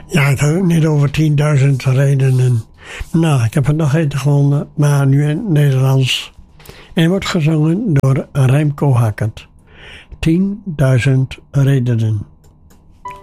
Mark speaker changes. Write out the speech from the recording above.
Speaker 1: Ja, het had ook niet over 10.000 redenen. Nou, ik heb het nog even gevonden, maar nu in het Nederlands. En wordt gezongen door Remco Hackert. 10.000 redenen.